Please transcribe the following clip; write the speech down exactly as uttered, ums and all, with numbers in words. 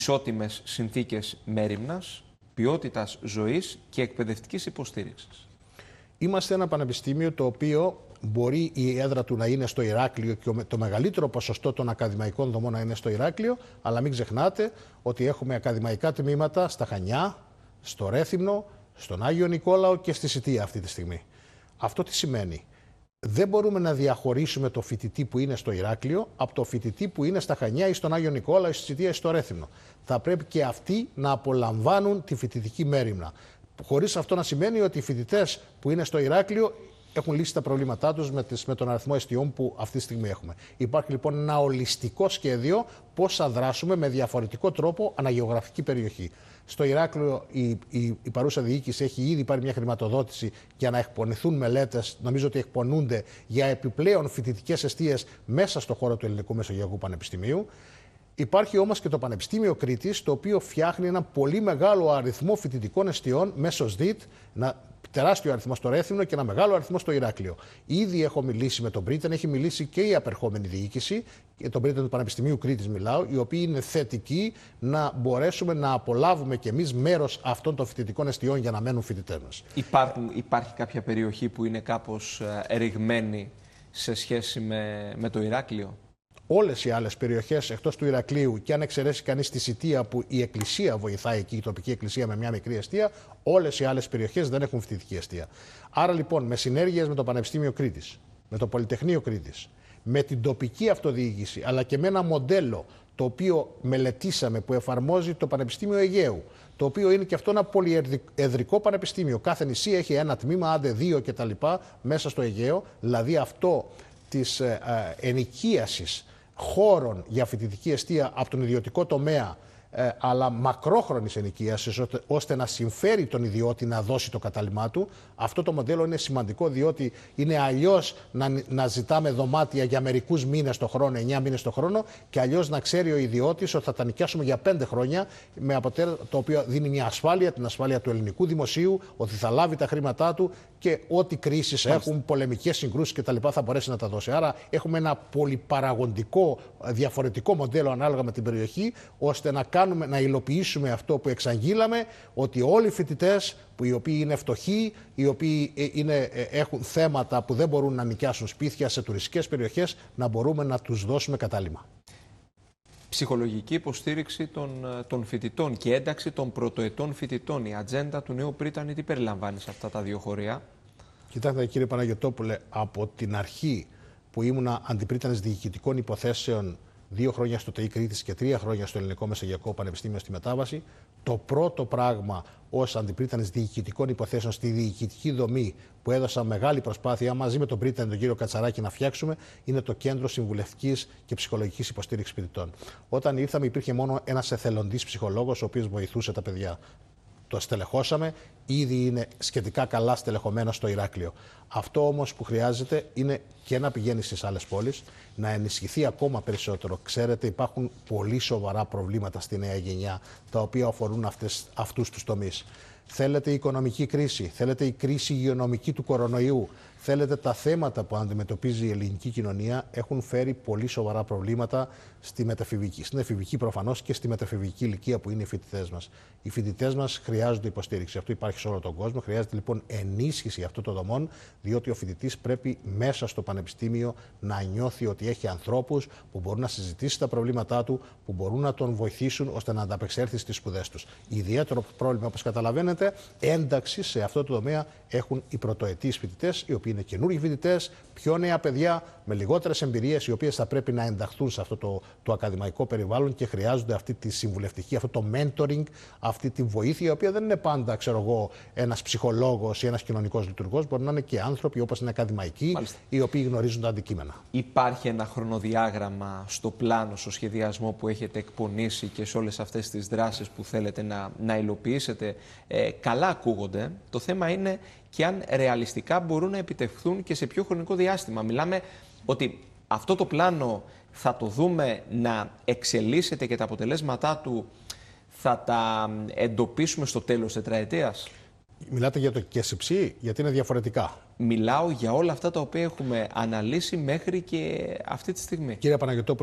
ισότιμες συνθήκες μέριμνας, ποιότητας ζωής και εκπαιδευτικής υποστήριξης. Είμαστε ένα πανεπιστήμιο το οποίο μπορεί η έδρα του να είναι στο Ηράκλειο και το μεγαλύτερο ποσοστό των ακαδημαϊκών δομών να είναι στο Ηράκλειο, αλλά μην ξεχνάτε ότι έχουμε ακαδημαϊκά τμήματα στα Χανιά, στο Ρέθυμνο, στον Άγιο Νικόλαο και στη Σιτία αυτή τη στιγμή. Αυτό τι σημαίνει? Δεν μπορούμε να διαχωρίσουμε το φοιτητή που είναι στο Ηράκλειο από το φοιτητή που είναι στα Χανιά ή στον Άγιο Νικόλαο ή στη Σιτία ή στο Ρέθυμνο. Θα πρέπει και αυτοί να απολαμβάνουν τη φοιτητική μέριμνα. Χωρίς αυτό να σημαίνει ότι οι φοιτητές που είναι στο Ηράκλειο έχουν λύσει τα προβλήματά τους με, τις, με τον αριθμό εστιών που αυτή τη στιγμή έχουμε. Υπάρχει λοιπόν ένα ολιστικό σχέδιο πώς θα δράσουμε με διαφορετικό τρόπο αναγεωγραφική περιοχή. Στο Ηράκλειο η, η, η παρούσα διοίκηση έχει ήδη πάρει μια χρηματοδότηση για να εκπονηθούν μελέτες, νομίζω ότι εκπονούνται για επιπλέον φοιτητικές εστίες μέσα στο χώρο του Ελληνικού Μεσογειακού Πανεπιστημίου. Υπάρχει όμως και το Πανεπιστήμιο Κρήτης, το οποίο φτιάχνει ένα πολύ μεγάλο αριθμό φοιτητικών εστιών μέσω ΣΔΙΤ, ένα τεράστιο αριθμό στο Ρέθυμνο και ένα μεγάλο αριθμό στο Ηράκλειο. Ήδη έχω μιλήσει με τον Πρίτεν, έχει μιλήσει και η απερχόμενη διοίκηση, και τον Πρίτεν του Πανεπιστημίου Κρήτης μιλάω, οι οποίοι είναι θετικοί να μπορέσουμε να απολαύουμε κι εμείς μέρος αυτών των φοιτητικών εστιών για να μένουν φοιτητές μας. Υπάρχουν, υπάρχει κάποια περιοχή που είναι κάπως ερηγμένη σε σχέση με, με το Ηράκλειο? Όλες οι άλλες περιοχές εκτός του Ηρακλείου, και αν εξαιρέσει κανείς τη Σιτία που η εκκλησία βοηθάει εκεί, η τοπική εκκλησία με μια μικρή εστία, όλες οι άλλες περιοχές δεν έχουν φοιτητική εστία. Άρα λοιπόν με συνέργειες με το Πανεπιστήμιο Κρήτης, με το Πολυτεχνείο Κρήτης, με την τοπική αυτοδιοίκηση, αλλά και με ένα μοντέλο το οποίο μελετήσαμε που εφαρμόζει το Πανεπιστήμιο Αιγαίου, το οποίο είναι και αυτό ένα πολυεδρικό πανεπιστήμιο. Κάθε νησί έχει ένα τμήμα, άντε δύο κτλ. Μέσα στο Αιγαίο, δηλαδή αυτό της ε, ε, ενοικίασης χώρων για φοιτητική εστία από τον ιδιωτικό τομέα, ε, αλλά μακρόχρονης ενοικίασης, ώστε, ώστε να συμφέρει τον ιδιώτη να δώσει το κατάλημά του. Αυτό το μοντέλο είναι σημαντικό, διότι είναι αλλιώς να, να ζητάμε δωμάτια για μερικούς μήνες το χρόνο, εννιά μήνες το χρόνο, και αλλιώς να ξέρει ο ιδιώτης ότι θα τα νοικιάσουμε για πέντε χρόνια, με αποτέλεσμα το οποίο δίνει μια ασφάλεια, την ασφάλεια του ελληνικού δημοσίου, ότι θα λάβει τα χρήματά του και ό,τι κρίσεις έχουν, πολεμικές συγκρούσεις κτλ. Θα μπορέσει να τα δώσει. Άρα έχουμε ένα πολυπαραγοντικό, διαφορετικό μοντέλο ανάλογα με την περιοχή, ώστε να κάνουμε, να υλοποιήσουμε αυτό που εξαγγείλαμε, ότι όλοι οι φοιτητές που οι οποίοι είναι φτωχοί, οι οποίοι είναι, έχουν θέματα που δεν μπορούν να νοικιάσουν σπίτια σε τουριστικές περιοχές, να μπορούμε να τους δώσουμε κατάλημα. Ψυχολογική υποστήριξη των, των φοιτητών και ένταξη των πρωτοετών φοιτητών. Η ατζέντα του νέου Πρίτανη τι περιλαμβάνει σε αυτά τα δύο χωριά? Κοιτάξτε κύριε Παναγιωτόπουλε, από την αρχή που ήμουνα αντιπρίτανης διοικητικών υποθέσεων, δύο χρόνια στο ΤΕΙ Κρήτης και τρία χρόνια στο Ελληνικό Μεσογειακό Πανεπιστήμιο στη μετάβαση, το πρώτο πράγμα ως αντιπρίτανης διοικητικών υποθέσεων στη διοικητική δομή που έδωσα μεγάλη προσπάθεια μαζί με τον πρίτανη τον κύριο Κατσαράκη να φτιάξουμε, είναι το Κέντρο Συμβουλευτικής και Ψυχολογικής Υποστήριξης Φοιτητών. Όταν ήρθαμε υπήρχε μόνο ένας εθελοντής ψυχολόγος ο οποίος βοηθούσε τα παιδιά. Το στελεχώσαμε, ήδη είναι σχετικά καλά στελεχωμένο στο Ηράκλειο. Αυτό όμως που χρειάζεται είναι και να πηγαίνει στις άλλες πόλεις, να ενισχυθεί ακόμα περισσότερο. Ξέρετε, υπάρχουν πολύ σοβαρά προβλήματα στη νέα γενιά, τα οποία αφορούν αυτές, αυτούς τους τομείς. Θέλετε η οικονομική κρίση, θέλετε η κρίση υγειονομική του κορονοϊού, θέλετε τα θέματα που αντιμετωπίζει η ελληνική κοινωνία, έχουν φέρει πολύ σοβαρά προβλήματα στη μεταφηβική. Στην εφηβική προφανώς και στη μεταφηβική ηλικία που είναι οι φοιτητές μας. Οι φοιτητές μας χρειάζονται υποστήριξη. Αυτό υπάρχει σε όλο τον κόσμο. Χρειάζεται λοιπόν ενίσχυση αυτών των δομών, διότι ο φοιτητής πρέπει μέσα στο πανεπιστήμιο να νιώθει ότι έχει ανθρώπους που μπορούν να συζητήσει τα προβλήματά του, που μπορούν να τον βοηθήσουν ώστε να ανταπεξέλθει στις σπουδές τους. Ιδιαίτερο πρόβλημα, όπως καταλαβαίνετε, ένταξη σε αυτό το τομέα έχουν οι πρωτοετής φοιτητές, οι οποίοι είναι καινούργιοι φοιτητές, πιο νέα παιδιά με λιγότερες εμπειρίες, οι οποίες θα πρέπει να ενταχθούν σε αυτό το, το ακαδημαϊκό περιβάλλον και χρειάζονται αυτή τη συμβουλευτική, αυτό το mentoring, αυτή τη βοήθεια, η οποία δεν είναι πάντα, ξέρω εγώ, ένας ψυχολόγος ή ένας κοινωνικός λειτουργός. Μπορεί να είναι και άνθρωποι όπως είναι ακαδημαϊκοί, μάλιστα, οι οποίοι γνωρίζουν τα αντικείμενα. Υπάρχει ένα χρονοδιάγραμμα στο πλάνο, στο σχεδιασμό που έχετε εκπονήσει και σε όλες αυτές τις δράσεις που θέλετε να, να υλοποιήσετε? Ε, καλά ακούγονται. Το θέμα είναι και αν ρεαλιστικά μπορούν να επιτευχθούν και σε πιο χρονικό διάστημα. Μιλάμε ότι αυτό το πλάνο θα το δούμε να εξελίσσεται και τα αποτελέσματά του θα τα εντοπίσουμε στο τέλος τετραετίας. Μιλάτε για το ΚΕΣΥΨΗ, γιατί είναι διαφορετικά. Μιλάω για όλα αυτά τα οποία έχουμε αναλύσει μέχρι και αυτή τη στιγμή. Κύριε Παναγιωτόπουλε,